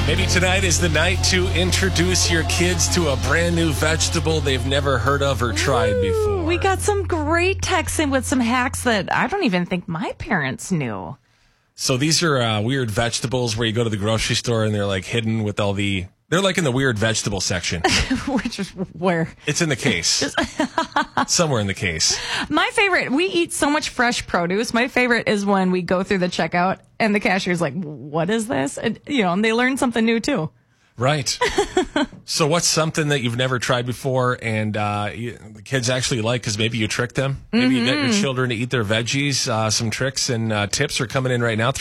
Maybe tonight is the night to introduce your kids to a brand new vegetable they've never heard of or tried before. We got some great texts in with some hacks that I don't even think my parents knew. So these are weird vegetables where you go to the grocery store and they're like hidden with all the... They're like in the weird vegetable section. Which is where? It's in the case. Somewhere in the case. My favorite, we eat so much fresh produce. My favorite is when we go through the checkout and the cashier's like, what is this? And, and they learn something new too. Right. So what's something that you've never tried before and the kids actually like because maybe you tricked them? Maybe you got your children to eat their veggies. Some tricks and tips are coming in right now,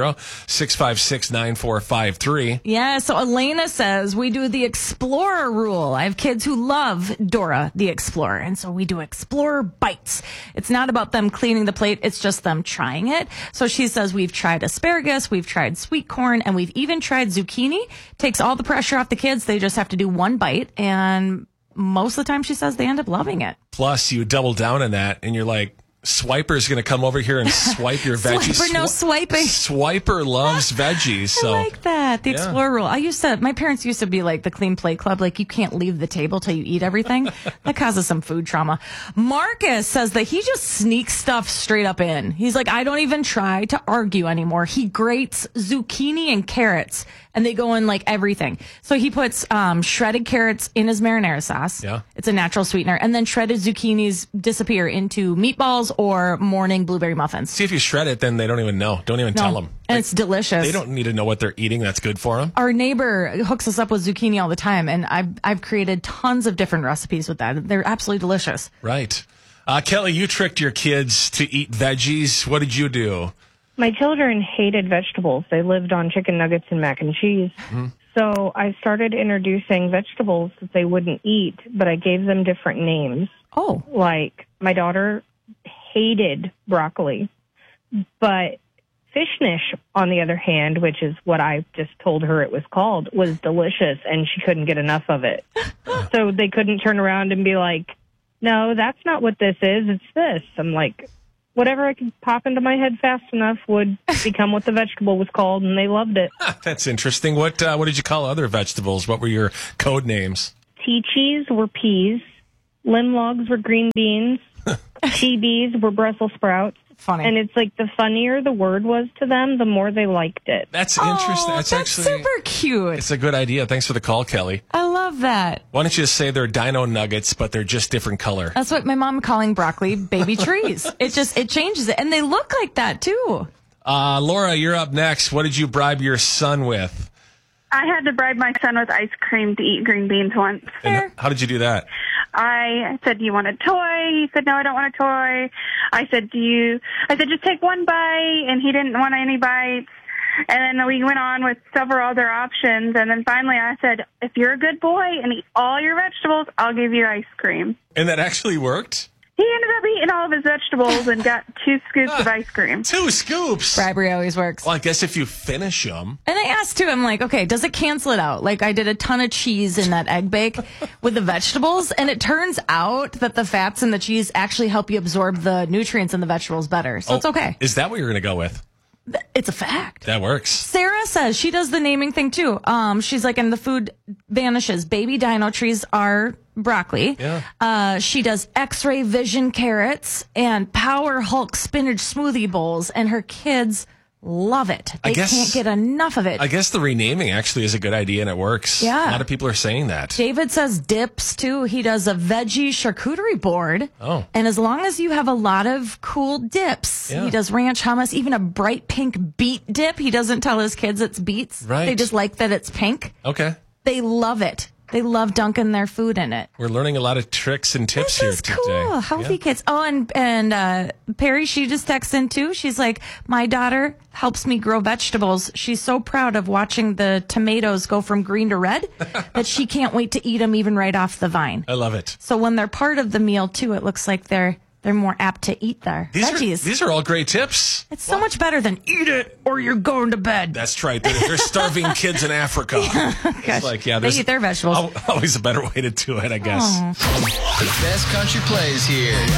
320-656-9453. Yeah, so Elena says, we do the Explorer rule. I have kids who love Dora the Explorer, and so we do Explorer bites. It's not about them cleaning the plate, it's just them trying it. So she says we've tried asparagus, we've tried sweet corn, and we've even tried zucchini. Takes all the pressure off the kids. They just have to do one bite, and most of the time she says they end up loving it. Plus, you double down on that, and you're like, Swiper's going to come over here and swipe your veggies. Swiper, no swiping. Swiper loves veggies. So. I like that. The Explorer rule. My parents used to be like the Clean Plate Club. Like, you can't leave the table till you eat everything. That causes some food trauma. Marcus says that he just sneaks stuff straight up in. He's like, I don't even try to argue anymore. He grates zucchini and carrots, and they go in like everything. So he puts shredded carrots in his marinara sauce. Yeah. It's a natural sweetener. And then shredded zucchinis disappear into meatballs or morning blueberry muffins. See, if you shred it, then they don't even know. Don't even tell them. And it's delicious. They don't need to know what they're eating that's good for them. Our neighbor hooks us up with zucchini all the time, and I've created tons of different recipes with that. They're absolutely delicious. Right. Kelly, you tricked your kids to eat veggies. What did you do? My children hated vegetables. They lived on chicken nuggets and mac and cheese. Mm-hmm. So I started introducing vegetables that they wouldn't eat, but I gave them different names. Oh. Like, my daughter hated broccoli, but fishnish, on the other hand, which is what I just told her it was called, was delicious, and she couldn't get enough of it. So they couldn't turn around and be like, no, that's not what this is, it's this. I'm like, whatever I could pop into my head fast enough would become what the vegetable was called, and they loved it. That's interesting. What did you call other vegetables? What were your code names? Tea cheese were peas. Limb logs were green beans. TBs were Brussels sprouts. Funny. And it's like the funnier the word was to them, the more they liked it. That's interesting. That's actually super cute. It's a good idea. Thanks for the call, Kelly. I love that. Why don't you just say they're dino nuggets, but they're just different color? That's what my mom calling broccoli baby trees. It changes it. And they look like that too. Laura, you're up next. What did you bribe your son with? I had to bribe my son with ice cream to eat green beans once. And how did you do that? I said, do you want a toy? He said, no, I don't want a toy. I said, just take one bite, and he didn't want any bites. And then we went on with several other options, and then finally I said, if you're a good boy and eat all your vegetables, I'll give you ice cream. And that actually worked? He ended up eating all of his vegetables and got 2 scoops of ice cream. 2 scoops? Bribery always works. Well, I guess if you finish them. And I asked too, I'm like, okay, does it cancel it out? Like, I did a ton of cheese in that egg bake with the vegetables, and it turns out that the fats in the cheese actually help you absorb the nutrients in the vegetables better. So it's okay. Is that what you're going to go with? It's a fact. That works. Sarah says she does the naming thing too. She's like, and the food vanishes. Baby dino trees are broccoli. Yeah. She does X-ray vision carrots and Power Hulk spinach smoothie bowls, and her kids love it. They can't get enough of it. I guess the renaming actually is a good idea, and it works. Yeah. A lot of people are saying that. David says dips, too. He does a veggie charcuterie board. Oh. And as long as you have a lot of cool dips, he does ranch hummus, even a bright pink beet dip. He doesn't tell his kids it's beets. Right. They just like that it's pink. Okay. They love it. They love dunking their food in it. We're learning a lot of tricks and tips here today. Cool. Healthy kids. Oh, and Perry, she just texts in too. She's like, my daughter helps me grow vegetables. She's so proud of watching the tomatoes go from green to red that she can't wait to eat them even right off the vine. I love it. So when they're part of the meal too, it looks like they're more apt to eat their veggies. These are all great tips. It's so much better than eat it or you're going to bed. That's right. They're starving kids in Africa. It's like, they eat their vegetables. Always a better way to do it, I guess. The best country plays here.